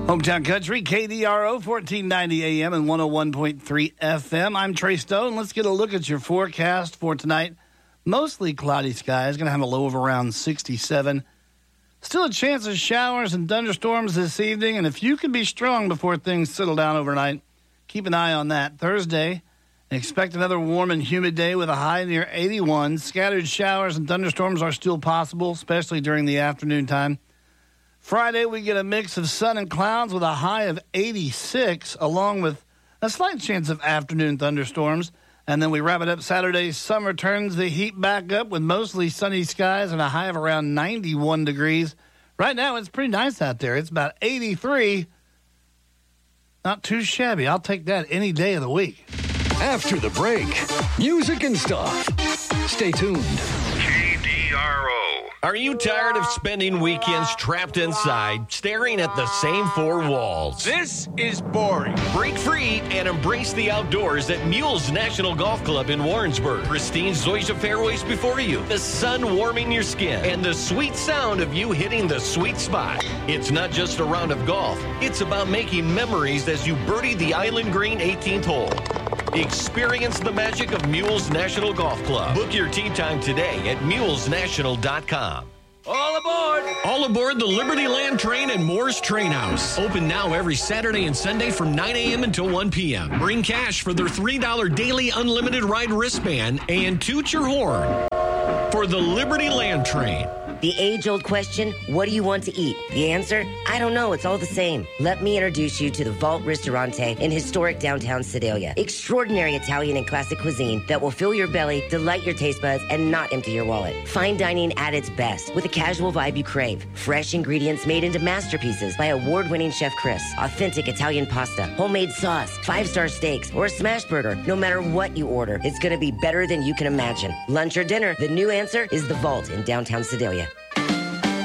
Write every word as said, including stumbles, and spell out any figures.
Hometown Country, K D R O, fourteen ninety A M and one oh one point three F M. I'm Trey Stone. Let's get a look at your forecast for tonight. Mostly cloudy skies. Going to have a low of around sixty-seven. Still a chance of showers and thunderstorms this evening, and if you can be strong before things settle down overnight, keep an eye on that. Thursday, expect another warm and humid day with a high near eighty-one. Scattered showers and thunderstorms are still possible, especially during the afternoon time. Friday, we get a mix of sun and clouds with a high of eighty-six, along with a slight chance of afternoon thunderstorms. And then we wrap it up Saturday. Summer turns the heat back up with mostly sunny skies and a high of around ninety-one degrees. Right now, it's pretty nice out there. It's about eighty-three. Not too shabby. I'll take that any day of the week. After the break, music and stuff. Stay tuned. K D R O. Are you tired of spending weekends trapped inside, staring at the same four walls? This is boring. Break free and embrace the outdoors at Mules National Golf Club in Warrensburg. Pristine Zoysia fairways before you, the sun warming your skin, and the sweet sound of you hitting the sweet spot. It's not just a round of golf. It's about making memories as you birdie the Island Green eighteenth hole. Experience the magic of Mules National Golf Club. Book your tee time today at mules national dot com. All aboard! All aboard the Liberty Land Train and Moore's Train House. Open now every Saturday and Sunday from nine a.m. until one p.m. Bring cash for their three dollars daily unlimited ride wristband and toot your horn for the Liberty Land Train. The age-old question, what do you want to eat? The answer, I don't know, it's all the same. Let me introduce you to the Vault Ristorante in historic downtown Sedalia. Extraordinary Italian and classic cuisine that will fill your belly, delight your taste buds, and not empty your wallet. Fine dining at its best with a casual vibe you crave. Fresh ingredients made into masterpieces by award-winning Chef Chris. Authentic Italian pasta, homemade sauce, five-star steaks, or a smash burger. No matter what you order, it's going to be better than you can imagine. Lunch or dinner, the new answer is the Vault in downtown Sedalia.